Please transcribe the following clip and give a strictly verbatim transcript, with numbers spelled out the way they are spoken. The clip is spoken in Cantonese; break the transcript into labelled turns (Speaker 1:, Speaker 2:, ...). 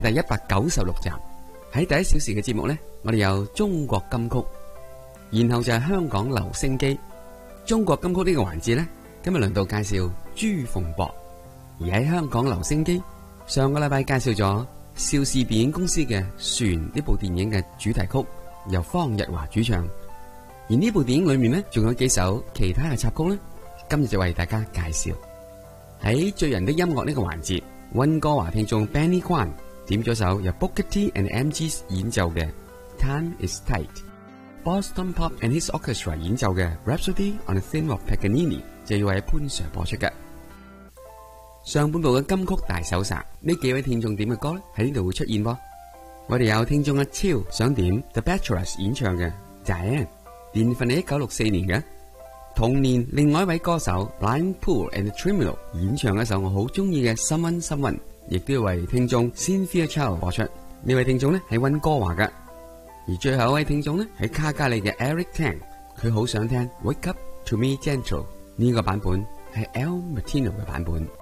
Speaker 1: 第一百九十六集。喺第一小時嘅節目呢，我哋有中國金曲，然後就係香港留聲機。中國金曲呢個環節呢，今日輪到介紹朱逢博。而喺香港留聲機，上個禮拜介紹咗邵氏電影公司嘅《船》呢部電影嘅主題曲，由方日華主唱。而呢部電影裏面呢，仲有幾首其他嘅插曲呢，今日就為大家介紹。喺醉人的音樂呢個環節，溫哥華聽眾 Benny Kwan 點咗首由 Booker T and M Gs 演奏嘅 Time Is Tight，Boston Pop and His Orchestra 演奏嘅 Rhapsody on the Theme of Paganini 就要為潘 Sir 播出嘅。上半部嘅金曲大搜查，呢幾位聽眾點嘅歌咧喺呢度會出現噃。我哋有聽眾阿超想點 The Bachelors 演唱嘅 Diane， 年份係一九六四年嘅。同年另外一位歌手 Lion Poole and the Tremolo 演唱一首我好中意嘅 Someone Someone， 亦都要為聽眾 Cynthia Chow 播出。呢位聽眾咧喺溫哥華噶。而最後一位聽眾咧喺卡加利嘅 Eric Tang， 佢好想聽 Wake Up To Me Gentle， 呢個版本係 Al Martino 嘅版本。